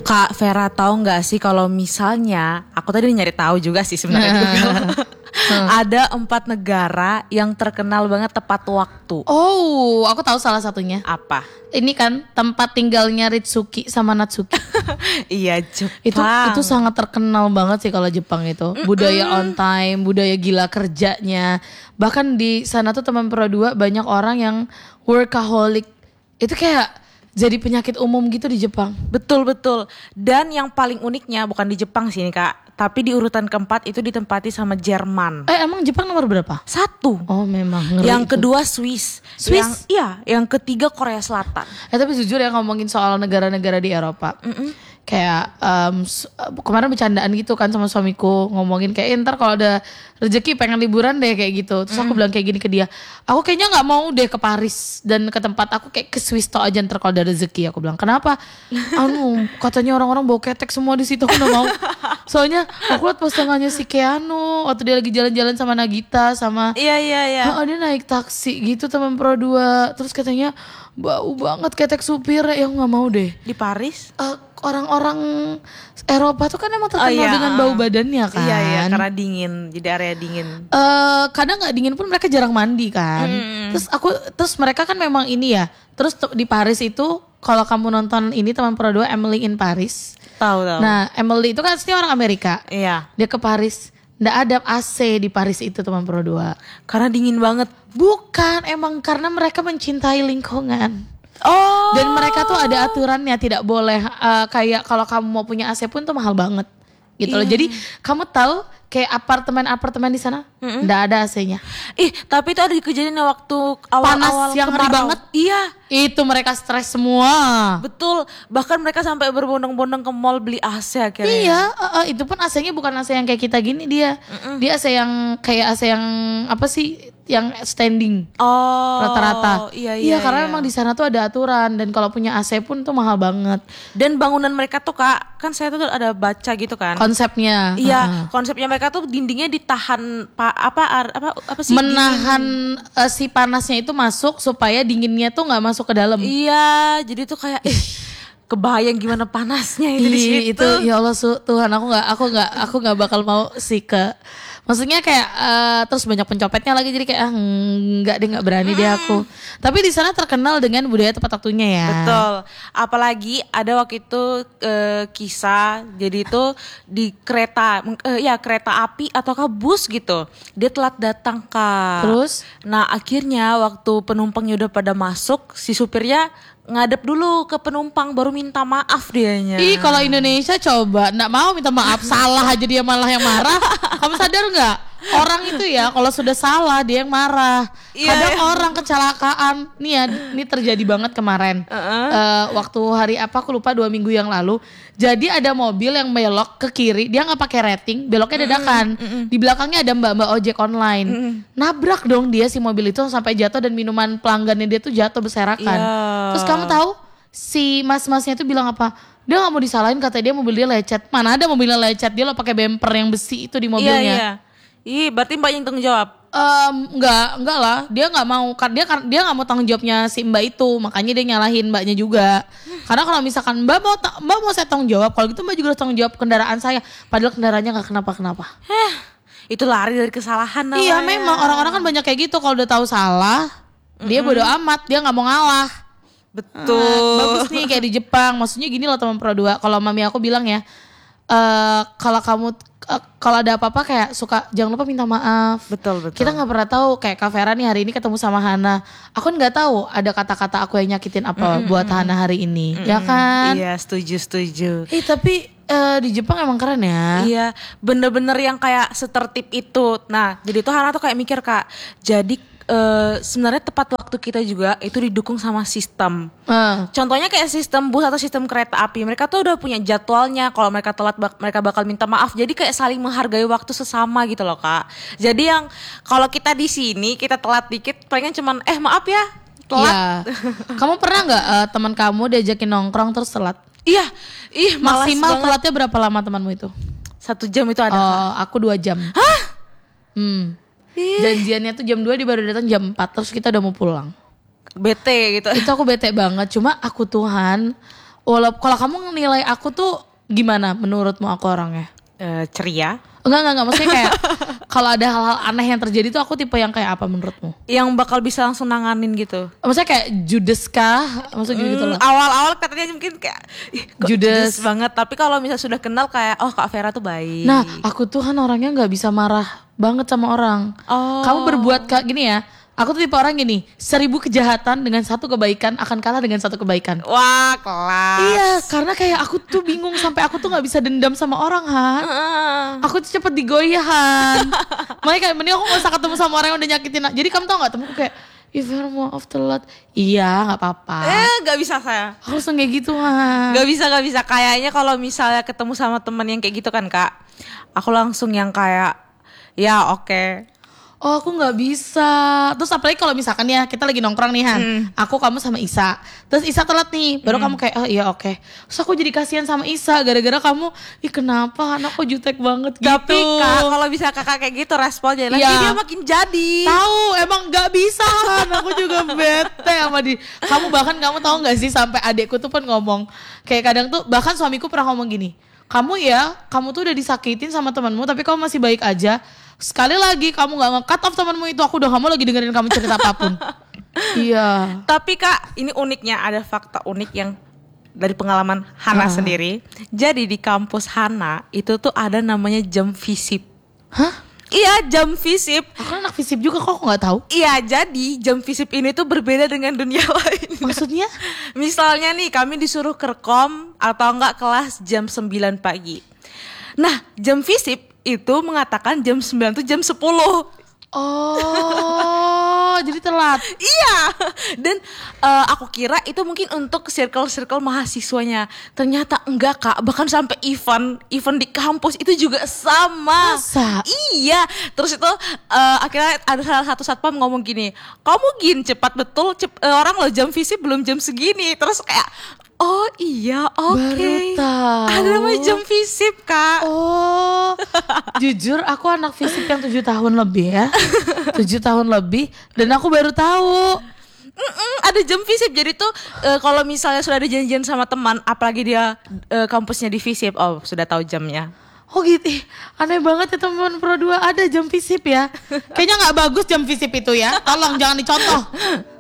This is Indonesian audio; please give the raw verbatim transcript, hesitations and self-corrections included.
Kak Vera tahu nggak sih kalau misalnya aku tadi nyari tahu juga sih sebenarnya juga. Ada empat negara yang terkenal banget tepat waktu. Oh, aku tahu salah satunya. Apa? Ini kan tempat tinggalnya Ritsuki sama Natsuki. Iya, Jepang. Itu itu sangat terkenal banget sih kalau Jepang itu. Mm-mm. Budaya on time, budaya gila kerjanya. Bahkan di sana tuh teman Pro dua banyak orang yang workaholic. Itu kayak jadi penyakit umum gitu di Jepang. Betul betul. Dan yang paling uniknya bukan di Jepang sih nih Kak, tapi di urutan keempat itu ditempati sama Jerman. Eh emang Jepang nomor berapa? Satu. Oh memang. Ngeri yang itu. kedua Swiss. Swiss? Yang, iya. Yang ketiga Korea Selatan. Eh tapi jujur ya ngomongin soal negara-negara di Eropa. Mm-mm. Kayak um, kemarin bercandaan gitu kan sama suamiku ngomongin kayak ntar kalau ada rezeki pengen liburan deh kayak gitu. Terus aku mm. bilang kayak gini ke dia, aku kayaknya nggak mau deh ke Paris dan ke tempat aku kayak ke Swiss toh aja ntar kalau ada rezeki. Aku bilang kenapa? Anu katanya orang-orang bawa ketek semua di situ, aku nggak mau. Soalnya aku liat postingannya si Keanu waktu dia lagi jalan-jalan sama Nagita sama iya iya iya. Oh, dia naik taksi gitu teman Pro dua. Terus katanya bau banget ketek supir ya, aku nggak mau deh. Di Paris? Uh, orang-orang Eropa tuh kan emang terkenal oh, iya. dengan bau badannya kan. Iya iya karena dingin, jadi area dingin. Uh, kadang nggak dingin pun mereka jarang mandi kan. Hmm. Terus aku terus mereka kan memang ini ya. Terus di Paris itu kalau kamu nonton ini teman Pro dua Emily in Paris. Tahu tahu. Nah Emily itu kan aslinya orang Amerika. Iya. Dia ke Paris. Nggak ada A C di Paris itu teman Pro dua. Karena dingin banget. Bukan, emang karena mereka mencintai lingkungan. Oh. Dan mereka tuh ada aturannya, tidak boleh uh, kayak kalau kamu mau punya A C pun tuh mahal banget gitu loh. Iya. Jadi kamu tahu kayak apartemen-apartemen di sana mm-hmm. nggak ada A C-nya. Ih, tapi itu ada kejadian waktu awal-awal panas yang ngeri banget. Iya. Itu mereka stres semua. Betul. Bahkan mereka sampai berbondong-bondong ke mall beli A C akhirnya. Iya, uh, uh, itu pun A C-nya bukan A C yang kayak kita gini dia. Mm-mm. Dia A C yang kayak A C yang apa sih? Yang standing. Oh. Rata-rata. Iya, iya, iya. karena iya. memang di sana tuh ada aturan dan kalau punya A C pun tuh mahal banget. Dan bangunan mereka tuh Kak, kan saya tuh ada baca gitu kan. Konsepnya. Iya, uh-uh. konsepnya mereka tuh dindingnya ditahan pa, apa apa apa sih? Menahan uh, si panasnya itu masuk supaya dinginnya tuh nggak masuk ke dalam. Iya, jadi tuh kayak eh kebayang gimana panasnya itu di situ. Itu ya Allah su, Tuhan aku nggak aku nggak aku nggak bakal mau sih ke. Maksudnya kayak uh, terus banyak pencopetnya lagi jadi kayak ah, nggak deh nggak berani hmm. deh aku. Tapi di sana terkenal dengan budaya tepat waktunya ya. Betul. Apalagi ada waktu itu uh, kisah jadi itu di kereta uh, ya kereta api ataukah bus gitu. Dia telat datang Kak. Terus? Nah akhirnya waktu penumpangnya udah pada masuk si supirnya ngadep dulu ke penumpang baru minta maaf dianya. Ih kalau Indonesia coba nggak mau minta maaf salah aja dia malah yang marah. Kamu sadar nggak? Orang itu ya kalau sudah salah dia yang marah. Iya, Kadang iya. orang kecelakaan. Nih ya, ini terjadi banget kemarin. Uh-uh. Uh, waktu hari apa aku lupa dua minggu yang lalu. Jadi ada mobil yang belok ke kiri, dia nggak pakai rating, beloknya dadakan. Mm-mm. Di belakangnya ada mbak-mbak ojek online. Mm-mm. Nabrak dong dia si mobil itu sampai jatuh dan minuman pelanggannya dia tuh jatuh berserakan. Yeah. Terus kamu tahu si mas-masnya itu bilang apa? Dia nggak mau disalahin, kata dia mobil dia lecet. Mana ada mobilnya lecet, dia lo pakai bumper yang besi itu di mobilnya. Iya, iya. Ih, berarti mbak yang tanggung jawab? Um, enggak, enggak lah. Dia nggak mau, dia dia nggak mau tanggung jawabnya si mbak itu, makanya dia nyalahin mbaknya juga. Karena kalau misalkan mbak mau mbak mau saya tanggung jawab, kalau gitu mbak juga harus tanggung jawab kendaraan saya. Padahal kendaraannya nggak kenapa-kenapa. Heh, itu lari dari kesalahan namanya. Iya memang orang-orang kan banyak kayak gitu kalau udah tahu salah, mm-hmm. dia bodo amat, dia nggak mau ngalah. Betul. Nah, bagus nih kayak di Jepang. Maksudnya gini loh teman Pro dua. Kalau mami aku bilang ya, uh, kalau kamu uh, kalau ada apa-apa kayak suka jangan lupa minta maaf. Betul betul. Kita nggak pernah tahu kayak Kak Vera nih hari ini ketemu sama Hana. Aku nggak tahu ada kata-kata aku yang nyakitin apa mm-hmm. buat Hana hari ini, mm-hmm. ya kan? Iya setuju setuju. Eh tapi uh, di Jepang emang keren ya. Iya bener-bener yang kayak setertib itu. Nah jadi tuh Hana tuh kayak mikir Kak. Jadi Uh, sebenarnya tepat waktu kita juga itu didukung sama sistem. Uh. Contohnya kayak sistem bus atau sistem kereta api. Mereka tuh udah punya jadwalnya. Kalau mereka telat bak- mereka bakal minta maaf. Jadi kayak saling menghargai waktu sesama gitu loh Kak. Jadi yang kalau kita di sini kita telat dikit, pengen cuman eh maaf ya telat. Iya. Kamu pernah nggak uh, teman kamu diajakin nongkrong terus telat? Iya. Ih maksimal telatnya berapa lama temanmu itu? Satu jam itu ada. Oh, aku dua jam. Hah? Hmm. Janjiannya tuh jam dua, dia baru datang jam empat, terus kita udah mau pulang. Bete gitu. Itu aku bete banget. Cuma aku Tuhan Walaupun kalau kamu nilai aku tuh gimana menurutmu aku orangnya? Uh, ceria. Enggak, enggak, enggak. Maksudnya kayak kalau ada hal-hal aneh yang terjadi tuh aku tipe yang kayak apa menurutmu? Yang bakal bisa langsung nanganin gitu. Maksudnya kayak Judes kah? Maksudnya hmm, gitu loh. Awal-awal katanya mungkin kayak Judes. Judes banget. Tapi kalau misalnya sudah kenal kayak oh Kak Vera tuh baik. Nah aku tuh kan orangnya gak bisa marah banget sama orang. Oh. Kamu berbuat kayak gini ya. Aku tuh tipe orang gini, seribu kejahatan dengan satu kebaikan akan kalah dengan satu kebaikan. Wah kelas. Iya, karena kayak aku tuh bingung sampai aku tuh gak bisa dendam sama orang, Han. Uh. Aku tuh cepet digoyah, Han. Makanya kayak mending aku gak usah ketemu sama orang yang udah nyakitin. Jadi kamu tau gak temenku kayak, Iver maaf telat. Iya gak apa-apa. Eh gak bisa saya. Aku langsung kayak gitu, Han. Gak bisa, gak bisa. Kayaknya kalau misalnya ketemu sama temen yang kayak gitu kan Kak, aku langsung yang kayak, ya oke okay. Oh aku gak bisa. Terus apalagi kalau misalkan ya kita lagi nongkrong nih Han, hmm. aku kamu sama Isa. Terus Isa telat nih, baru hmm. kamu kayak oh iya oke okay. Terus aku jadi kasihan sama Isa gara-gara kamu, ih kenapa anak kok jutek banget gitu. Tapi Kak kalau bisa kakak kayak gitu responnya lagi ya. Dia makin jadi. Tahu emang gak bisa Han, aku juga bete sama di. Kamu bahkan kamu tahu gak sih sampai adekku tuh pun ngomong kayak kadang tuh bahkan suamiku pernah ngomong gini, kamu ya kamu tuh udah disakitin sama temanmu tapi kamu masih baik aja. Sekali lagi kamu gak nge-cut off temanmu itu, aku udah gak mau lagi dengerin kamu cerita apapun. Iya. Tapi Kak, ini uniknya ada fakta unik yang dari pengalaman Hana uh. sendiri. Jadi di kampus Hana itu tuh ada namanya jam visip. Hah? Iya, jam visip. Aku anak visip juga kok, aku gak tahu. Iya, jadi jam visip ini tuh berbeda dengan dunia lain. Maksudnya? Misalnya nih kami disuruh kerkom atau enggak kelas jam sembilan pagi. Nah, jam visip itu mengatakan jam sembilan tuh jam sepuluh. Oh, jadi telat. Iya. Dan uh, aku kira itu mungkin untuk circle-circle mahasiswanya. Ternyata enggak Kak. Bahkan sampai event event di kampus itu juga sama. Masa? Iya. Terus itu uh, akhirnya ada salah satu satpam ngomong gini, kamu gin cepat betul cep- uh, orang loh jam visip belum jam segini. Terus kayak oh iya oke okay. Ada namanya jam visip Kak. Oh jujur aku anak visip yang tujuh tahun lebih ya. tujuh tahun lebih dan aku baru tahu. Mm-mm, ada jam visip. Jadi tuh uh, kalau misalnya sudah ada janjian sama teman, apalagi dia uh, kampusnya di visip, oh sudah tahu jamnya. Oh gitu, aneh banget ya teman Pro dua ada jam visip ya. Kayaknya gak bagus jam visip itu ya, tolong jangan dicontoh.